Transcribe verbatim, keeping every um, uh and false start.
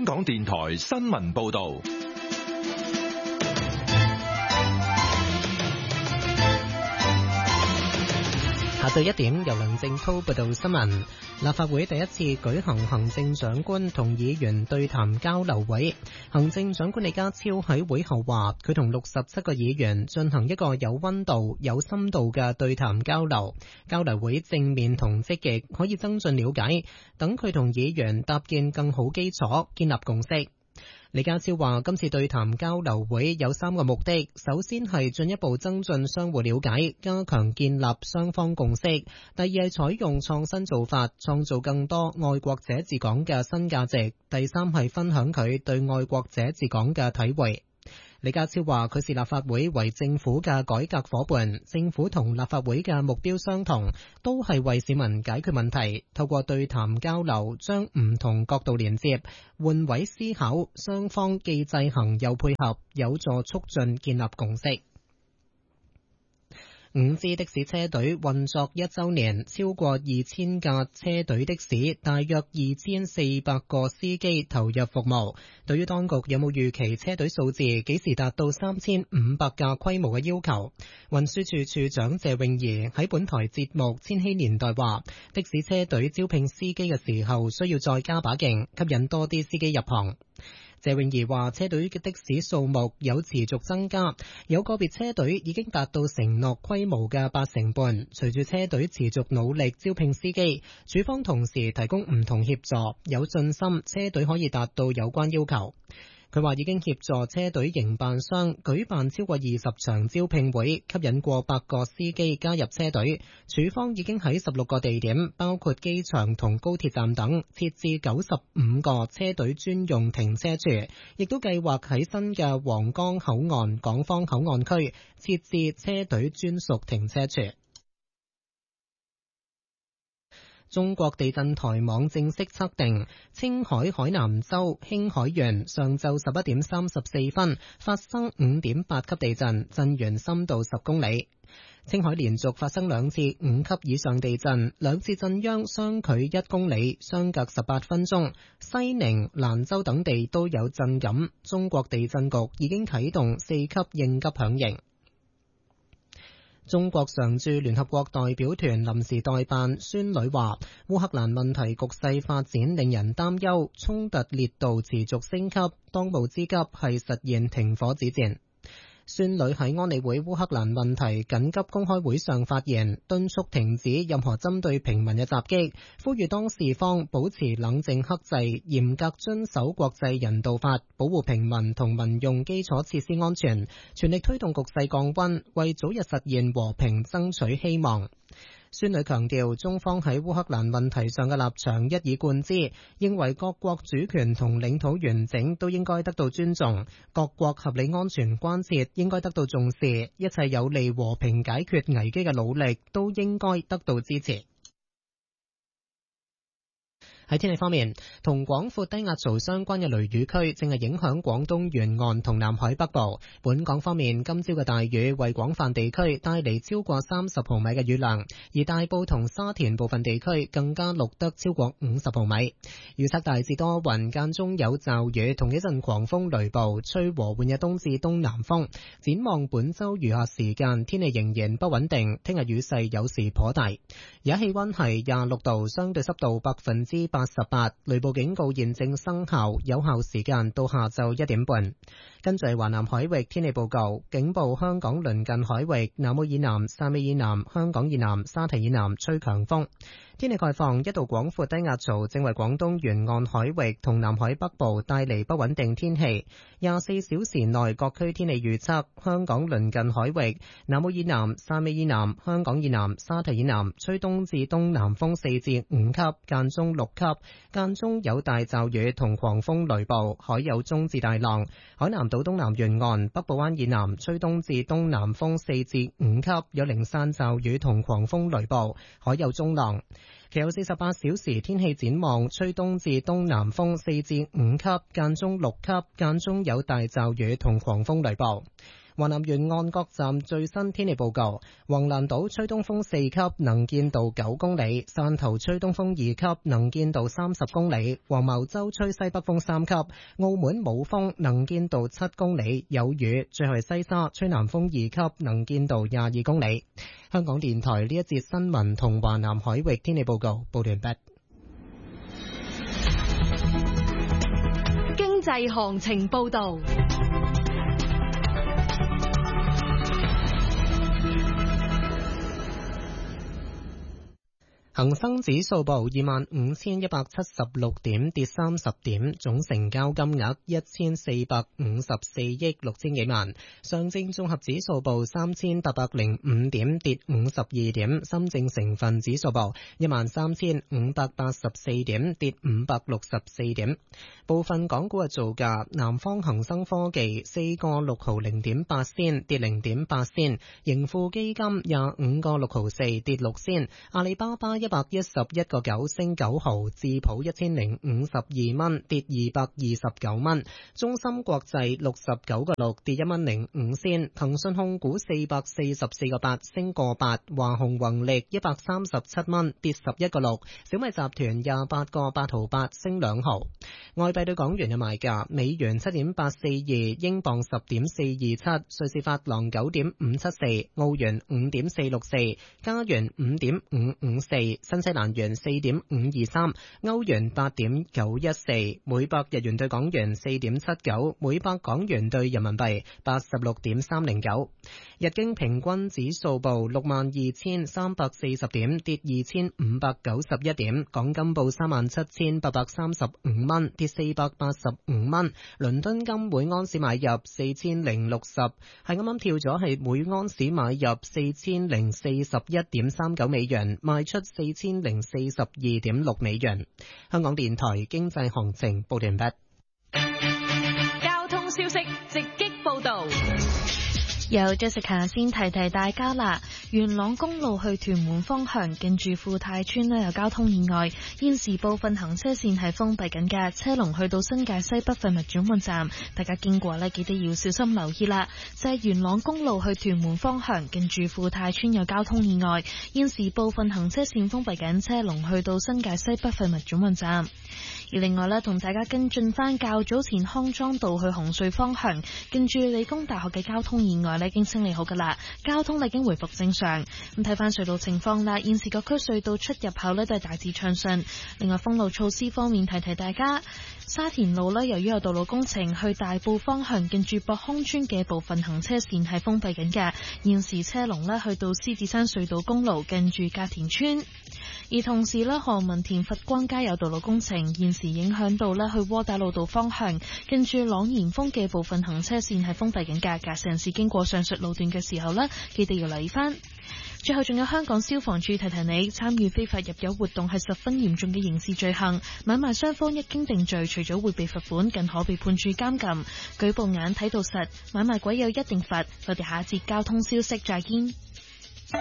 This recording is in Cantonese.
香港電台新聞報道。 下晝一點，由梁正濤報道新聞。立法會第一次舉行行政長官同議員對談交流會，行政長官李家超喺會後話，佢同六十七個議員進行一個有溫度、有深度嘅對談交流。交流會正面同積極，可以增進了解，等佢同議員搭建更好基礎，建立共識。李家超話，今次對談交流會有三個目的，首先係進一步增進相互了解，加強建立雙方共識；第二係採用創新做法，創造更多愛國者治港嘅新價值；第三係分享佢對愛國者治港嘅體會。李家超話，佢視立法會為政府嘅改革夥伴，政府同立法會嘅目標相同，都係為市民解決問題，透過對談交流，將唔同角度連接，換位思考，雙方既制衡又配合，有助促進建立共識。五支的士車隊運作一週年，超過二千架車隊的士，大約二千四百個司機投入服務。對於當局有冇預期車隊數字幾時達到三千五百架規模嘅要求，運輸署署長謝永儀喺本台節目《千禧年代》話，的士車隊招聘司機嘅時候需要再加把勁，吸引多啲司機入行。謝永儀話，車隊嘅的士數目有持續增加，有個別車隊已經達到承諾規模嘅八成半。隨住車隊持續努力招聘司機，署方同時提供唔同協助，有信心車隊可以達到有關要求。佢話已經協助車隊營辦商舉辦超過二十場招聘會，吸引過百個司機加入車隊。署方已經喺十六個地點，包括機場同高鐵站等，設置九十五個車隊專用停車處，亦都計劃喺新嘅皇崗口岸、港方口岸區設置車隊專屬停車處。中國地震台網正式測定，青海海南州興海縣上晝十一點三十四分發生五點八級地震，震源深度十公里。青海連續發生兩次五級以上地震，兩次震央相距一公里，相隔十八分鐘。西寧、蘭州等地都有震感。中國地震局已經啟動四級應急響應。中國常駐聯合國代表團臨時代辦孫女話，烏克蘭問題局勢發展令人擔憂，衝突烈度持續升級，當務之急係實現停火止戰。孫女喺安理會烏克蘭問題緊急公開會上發言，敦促停止任何針對平民嘅襲擊，呼籲當事方保持冷靜克制，嚴格遵守國際人道法，保護平民同民用基礎設施安全，全力推動局勢降溫，為早日實現和平爭取希望。孫女強調，中方喺烏克蘭問題上嘅立場一以貫之，認為各國主權同領土完整都應該得到尊重，各國合理安全關切應該得到重視，一切有利和平解決危機嘅努力都應該得到支持。喺天氣方面，同廣闊低壓槽相關嘅雷雨區正係影響廣東沿岸同南海北部。本港方面，今朝嘅大雨為廣泛地區帶嚟超過三十毫米嘅雨量，而大埔同沙田部分地區更加錄得超過五十毫米。預測大致多雲，間中有驟雨同一陣狂風雷暴，吹和緩嘅東至東南風。展望本週餘下時間，天氣仍然不穩定，聽日雨勢有時頗大。而家氣溫係廿六度，相對濕度百分之八十八，雷暴警告現正生效，有效時間到下晝一點半。跟住係華南海域天氣報告，警報香港鄰近海域、南澳以南、汕尾以南、香港以南、沙堤以南吹強風。天氣概況，一道廣闊低壓槽正為廣東沿岸海域同南海北部帶嚟不穩定天氣。廿四小時內各區天氣預測，香港鄰近海域、南澳以南、汕尾以南、香港以南、沙堤以南吹東至東南風四至五級，間中六級，間中有大驟雨同狂風雷暴，海有中至大浪。海南島東南沿岸、北部灣以南吹東至東南風四至五級，有零散驟雨同狂風雷暴，海有中浪。其後四十八小時天氣展望，吹東至東南風四至五級，間中六級，間中有大驟雨同狂風雷暴。 華南沿岸各站最新天氣報告：橫瀾島吹東風四級，能見度九公里；汕頭吹東風二級，能見度三十公里；黃茅洲吹西北風三級；澳門冇風，能見度七公里，有雨；最後係西沙吹南風二級，能見度廿二公里。香港電台呢一節新聞同華南海域天氣報告報完畢。 經濟行情報道。 恒生指數報二萬五千一百七十六點，跌三十點，總成交金額一千四百五十四億六千幾萬。上證綜合指數報三千八百零五點，跌五十二點。深證成分指數報一萬三千五百八十四點，跌五百六十四點。部分港股嘅造價：南方恒生科技四個六毫零點八仙，跌零點八仙；盈富基金廿五個六毫四，跌六仙；阿里巴巴一百一十一個九升九毫，智普一千零五十二蚊，跌二百二十九蚊；中芯國際六十九個六，跌一蚊零五仙；騰訊控股四百四十四個八，升個八；華虹宏力一百三十七蚊，跌十一個六；小米集團廿八個八毫八，升兩毫。外幣對港元嘅賣價：美元七點八四二，英鎊十點四二七，瑞士法郎九點五七四，澳元五點四六四，加元五點五五四。新西蘭元四點五二三，歐元八點九一四，每百日元對港元四點七九，每百港元對人民幣八十六點三零九。日經平均指數報六萬二千三百四十點，跌二千五百九十一點。港金報三萬七千八百三十五蚊，跌四百八十五蚊。倫敦金每安士買入四千零六十，係啱啱跳咗係每安士買入四千零四十一點三九美元，賣出四千零四十二點六美元。香港電台經濟行情報完畢。 交通消息直擊報道。 由 Jessica 先提提大家啦，元朗公路去屯門方向近住富泰村呢有交通意外，現時部分行車線係封閉緊嘅，車龍去到新界西北廢物轉換站，大家經過呢記得要小心留意啦。就係、是、元朗公路去屯門方向近住富泰村有交通意外，現時部分行車線封閉緊，車龍去到新界西北廢物轉換站。而另外呢，同大家跟進翻較早前康莊道去紅隧方向近住理工大學嘅交通意外已經清理好噶啦，交通已經回復正常。咁睇翻隧道情況啦，現時各區隧道出入口呢都係大致暢順。另外封路措施方面，提提大家，沙田路呢由於有道路工程，去大埔方向近住博康村嘅部分行車線係封閉緊嘅，現時車龍呢去到獅子山隧道公路近住隔田村。而同時呢，何文田佛光街有道路工程，現時影響到呢去窩打老道方向近住朗然峰嘅部分行車線係封閉緊嘅，駕駛人士經過上述路段嘅時候呢，記得要留意翻。最後仲有香港消防處提提你，參與非法入油活動係十分嚴重嘅刑事罪行，買賣雙方一經定罪，除咗會被罰款，更可被判處監禁。舉報眼睇到實，買賣鬼有一定罰。我哋下一節交通消息再見。